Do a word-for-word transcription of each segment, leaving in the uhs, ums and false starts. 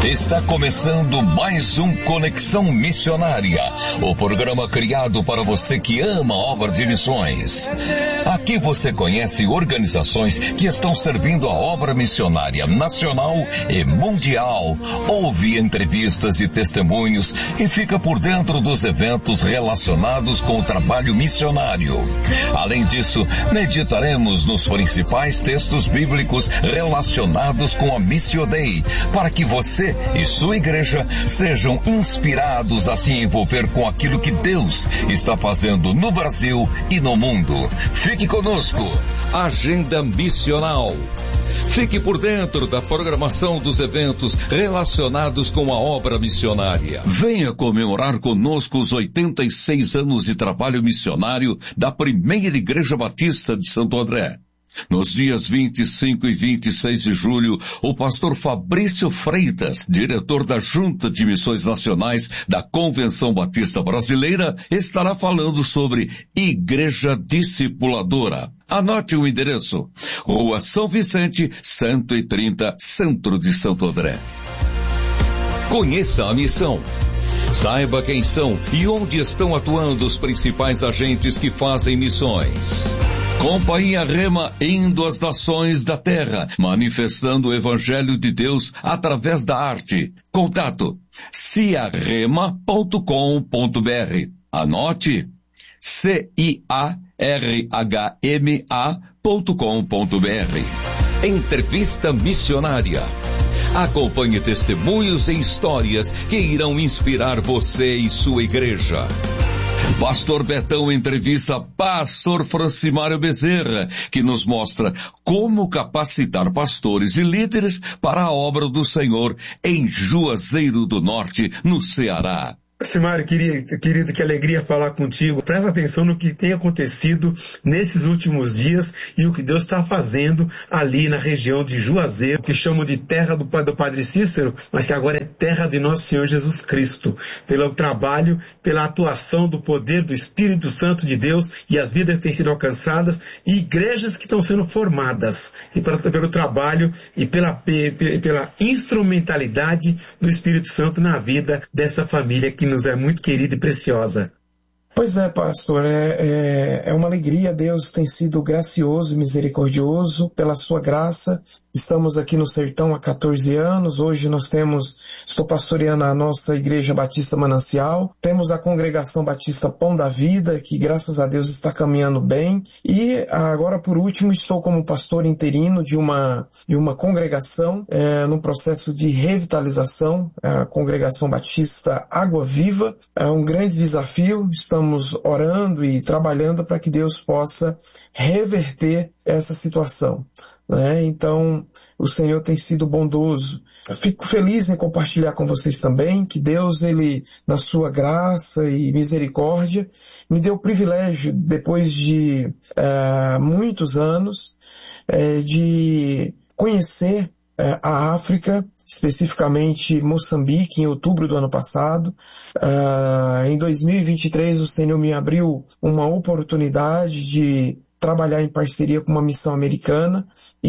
Está começando mais um Conexão Missionária, o programa criado para você que ama a obra de missões. Aqui você conhece organizações que estão servindo a obra missionária nacional e mundial, ouve entrevistas e testemunhos e fica por dentro dos eventos relacionados com o trabalho missionário. Além disso, meditaremos nos principais textos bíblicos relacionados com a Missio Dei, para que você e sua igreja sejam inspirados a se envolver com aquilo que Deus está fazendo no Brasil e no mundo. Fique conosco. Agenda Missional. Fique por dentro da programação dos eventos relacionados com a obra missionária. Venha comemorar conosco os oitenta e seis anos de trabalho missionário da Primeira Igreja Batista de Santo André. Nos dias vinte e cinco e vinte e seis de julho, o pastor Fabrício Freitas, diretor da Junta de Missões Nacionais da Convenção Batista Brasileira, estará falando sobre Igreja Discipuladora. Anote o endereço: Rua São Vicente, cento e trinta, Centro de Santo André. Conheça a missão. Saiba quem são e onde estão atuando os principais agentes que fazem missões. Companhia Rema indo às nações da terra, manifestando o Evangelho de Deus através da arte. Contato ciarrema ponto com ponto br. Anote C I A R H M A ponto com ponto br. Entrevista Missionária. Acompanhe testemunhos e histórias que irão inspirar você e sua igreja. Pastor Betão entrevista Pastor Francimário Bezerra, que nos mostra como capacitar pastores e líderes para a obra do Senhor em Juazeiro do Norte, no Ceará. Francimário, querido, querido, que alegria falar contigo. Presta atenção no que tem acontecido nesses últimos dias e o que Deus está fazendo ali na região de Juazeiro, que chamam de terra do, do Padre Cícero, mas que agora é terra de nosso Senhor Jesus Cristo. Pelo trabalho, pela atuação do poder do Espírito Santo de Deus, e as vidas têm sido alcançadas, e igrejas que estão sendo formadas, e pra, pelo trabalho e pela, pela instrumentalidade do Espírito Santo na vida dessa família que nos é muito querida e preciosa. Pois é, pastor, é, é, é uma alegria. Deus tem sido gracioso e misericordioso pela sua graça. Estamos aqui no Sertão há quatorze anos. Hoje nós temos, estou pastoreando a nossa Igreja Batista Manancial. Temos a Congregação Batista Pão da Vida, que graças a Deus está caminhando bem. E agora, por último, estou como pastor interino de uma, de uma congregação, é, no processo de revitalização, a Congregação Batista Água Viva. É um grande desafio. Estamos Estamos orando e trabalhando para que Deus possa reverter essa situação, né? Então, o Senhor tem sido bondoso. Eu fico feliz em compartilhar com vocês também que Deus, Ele, na sua graça e misericórdia, me deu o privilégio, depois de uh, muitos anos, uh, de conhecer uh, a África, especificamente Moçambique, em outubro do ano passado. Uh, em dois mil e vinte e três, o Senhor me abriu uma oportunidade de trabalhar em parceria com uma missão americana,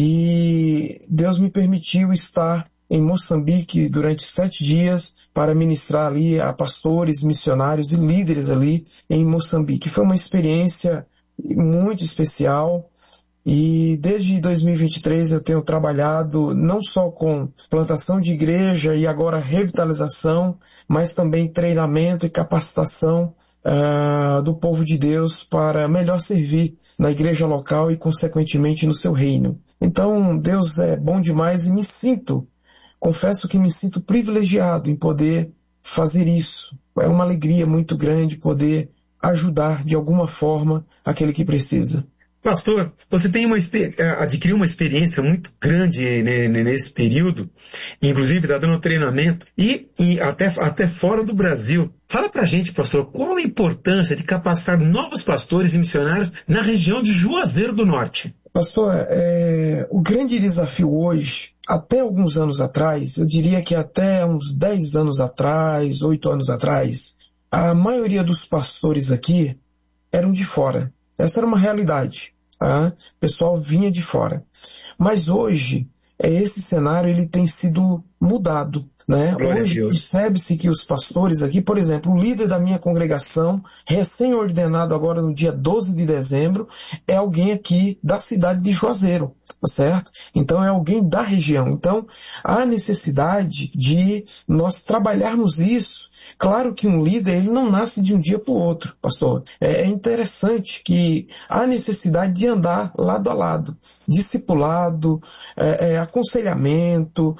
e Deus me permitiu estar em Moçambique durante sete dias para ministrar ali a pastores, missionários e líderes ali em Moçambique. Foi uma experiência muito especial. E desde dois mil e vinte e três eu tenho trabalhado não só com plantação de igreja e agora revitalização, mas também treinamento e capacitação uh, do povo de Deus para melhor servir na igreja local e consequentemente no seu reino. Então Deus é bom demais e me sinto, confesso que me sinto privilegiado em poder fazer isso. É uma alegria muito grande poder ajudar de alguma forma aquele que precisa. Pastor, você tem uma, adquiriu uma experiência muito grande nesse período, inclusive está dando treinamento, e, e até, até fora do Brasil. Fala pra gente, pastor, qual a importância de capacitar novos pastores e missionários na região de Juazeiro do Norte? Pastor, é, o grande desafio hoje, até alguns anos atrás, eu diria que até uns dez anos atrás, oito anos atrás, a maioria dos pastores aqui eram de fora. Essa era uma realidade, tá? O pessoal vinha de fora. Mas hoje, esse cenário ele tem sido mudado. né? Glória Hoje percebe-se que os pastores aqui, por exemplo, o líder da minha congregação, recém-ordenado agora no dia doze de dezembro, é alguém aqui da cidade de Juazeiro, tá certo? Então é alguém da região. Então há necessidade de nós trabalharmos isso. Claro que um líder, ele não nasce de um dia para o outro, pastor. É interessante que há necessidade de andar lado a lado, discipulado, é, é, aconselhamento,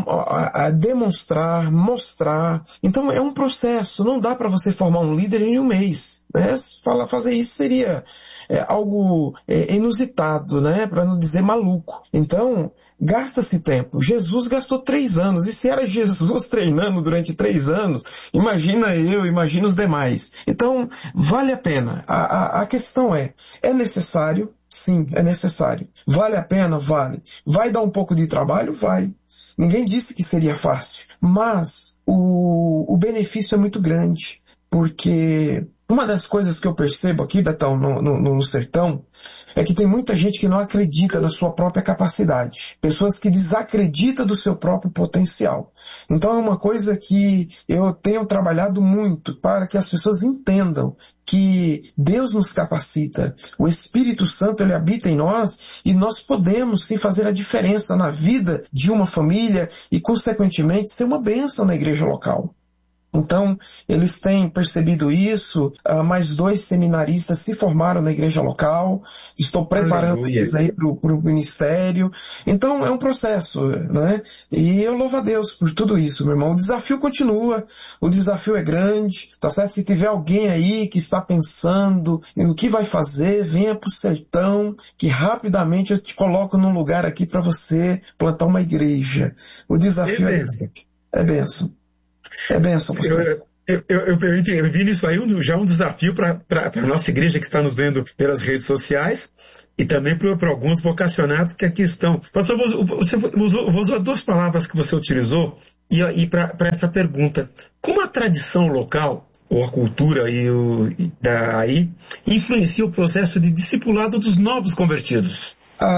a, a demonstrar, mostrar. Então é um processo, não dá para você formar um líder em um mês. Né? Fala, fazer isso seria é, algo é, inusitado, né? Para não dizer maluco. Então, gasta-se tempo. Jesus gastou três anos, e se era Jesus treinando durante três anos, imagina eu, imagina os demais. Então, vale a pena. A, a, a questão é, é necessário? Sim, é necessário. Vale a pena? Vale. Vai dar um pouco de trabalho? Vai. Ninguém disse que seria fácil, mas o, o benefício é muito grande, porque uma das coisas que eu percebo aqui, Betão, no, no, no sertão, é que tem muita gente que não acredita na sua própria capacidade. Pessoas que desacreditam do seu próprio potencial. Então é uma coisa que eu tenho trabalhado muito para que as pessoas entendam que Deus nos capacita. O Espírito Santo, ele habita em nós e nós podemos sim fazer a diferença na vida de uma família e, consequentemente, ser uma bênção na igreja local. Então, eles têm percebido isso, uh, mais dois seminaristas se formaram na igreja local, estou preparando eles aí para o ministério. Então, é um processo, né? E eu louvo a Deus por tudo isso, meu irmão. O desafio continua, o desafio é grande, tá certo? Se tiver alguém aí que está pensando no que vai fazer, venha para o sertão, que rapidamente eu te coloco num lugar aqui para você plantar uma igreja. O desafio é bênção. É bênção. É bênção, pastor. Eu, eu, eu, eu, eu, eu vi nisso aí um, já um desafio para a nossa igreja que está nos vendo pelas redes sociais e também para alguns vocacionados que aqui estão. Pastor, você usou, usou duas palavras que você utilizou e, e para essa pergunta. Como a tradição local, ou a cultura e o, e daí, influencia o processo de discipulado dos novos convertidos?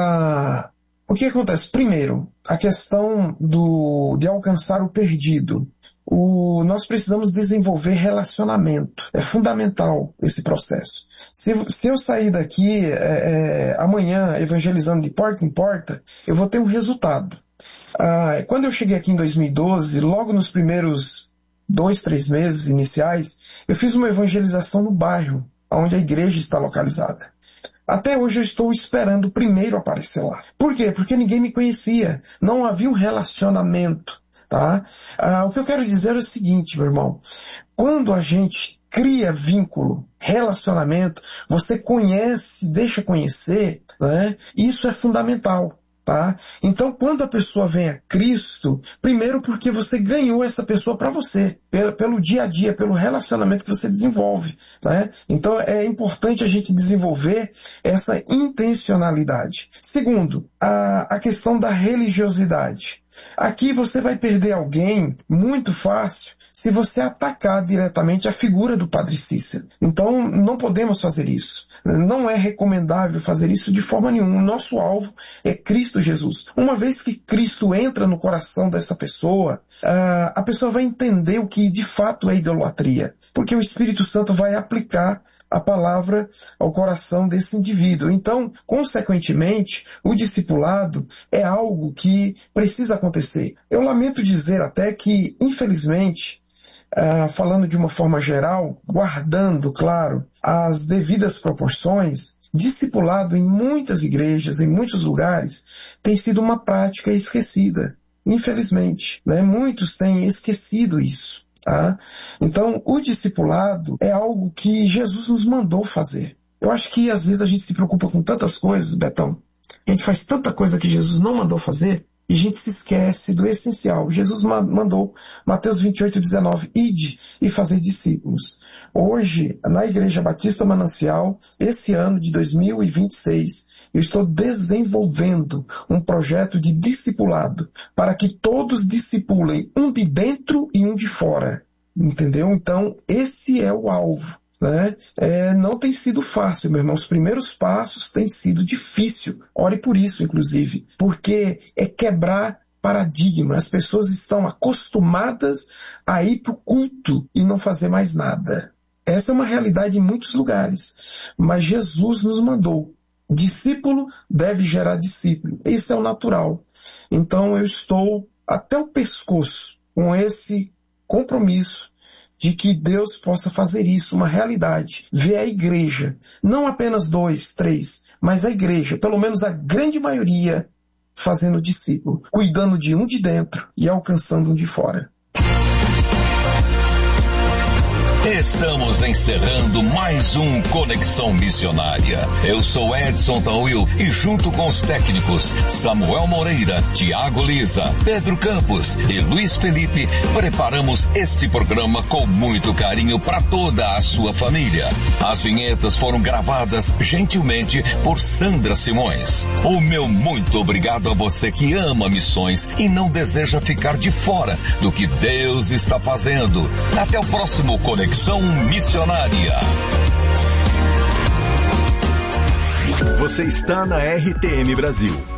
Ah, o que acontece? Primeiro, a questão do, de alcançar o perdido. O, nós precisamos desenvolver relacionamento. É fundamental esse processo. Se, se eu sair daqui é, é, amanhã evangelizando de porta em porta, eu vou ter um resultado. Ah, quando eu cheguei aqui em dois mil e doze, logo nos primeiros dois, três meses iniciais, eu fiz uma evangelização no bairro onde a igreja está localizada. Até hoje eu estou esperando o primeiro aparecer lá. Por quê? Porque ninguém me conhecia. Não havia um relacionamento. Tá? Ah, o que eu quero dizer é o seguinte, meu irmão. Quando a gente cria vínculo, relacionamento, você conhece, deixa conhecer, né? Isso é fundamental. Tá? Então, quando a pessoa vem a Cristo, primeiro porque você ganhou essa pessoa para você, pelo, pelo dia a dia, pelo relacionamento que você desenvolve. Né? Então, é importante a gente desenvolver essa intencionalidade. Segundo, a, a questão da religiosidade. Aqui você vai perder alguém muito fácil se você atacar diretamente a figura do Padre Cícero. Então, não podemos fazer isso. Não é recomendável fazer isso de forma nenhuma. O nosso alvo é Cristo Jesus. Uma vez que Cristo entra no coração dessa pessoa, a pessoa vai entender o que de fato é idolatria. Porque o Espírito Santo vai aplicar a palavra ao coração desse indivíduo. Então, consequentemente, o discipulado é algo que precisa acontecer. Eu lamento dizer até que, infelizmente, uh, falando de uma forma geral, guardando, claro, as devidas proporções, discipulado em muitas igrejas, em muitos lugares, tem sido uma prática esquecida. Infelizmente, né? Muitos têm esquecido isso. Tá? Então, o discipulado é algo que Jesus nos mandou fazer. Eu acho que às vezes a gente se preocupa com tantas coisas, Betão. A gente faz tanta coisa que Jesus não mandou fazer e a gente se esquece do essencial. Jesus mandou, Mateus vinte e oito, dezenove, ide e fazer discípulos. Hoje, na Igreja Batista Manancial, esse ano de dois mil e vinte e seis, eu estou desenvolvendo um projeto de discipulado para que todos discipulem um de dentro e um de fora. Entendeu? Então, esse é o alvo. Né? É, não tem sido fácil, meu irmão. Os primeiros passos têm sido difícil. Ore por isso, inclusive. Porque é quebrar paradigma. As pessoas estão acostumadas a ir para o culto e não fazer mais nada. Essa é uma realidade em muitos lugares. Mas Jesus nos mandou. Discípulo deve gerar discípulo. Isso é o natural. Então eu estou até o pescoço com esse compromisso de que Deus possa fazer isso uma realidade. Ver a igreja, não apenas dois, três, mas a igreja, pelo menos a grande maioria, fazendo discípulo, cuidando de um de dentro e alcançando um de fora. Estamos encerrando mais um Conexão Missionária. Eu sou Edson Tauil e junto com os técnicos Samuel Moreira, Tiago Lisa, Pedro Campos e Luiz Felipe, preparamos este programa com muito carinho para toda a sua família. As vinhetas foram gravadas gentilmente por Sandra Simões. O meu muito obrigado a você que ama missões e não deseja ficar de fora do que Deus está fazendo. Até o próximo Conexão Missionária. Você está na R T M Brasil,